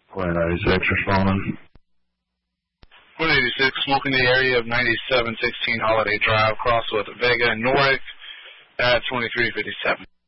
Flight 96 responding. 186, smoking the area of 9716 Holiday Drive, cross with Vega and Norwick at 2357.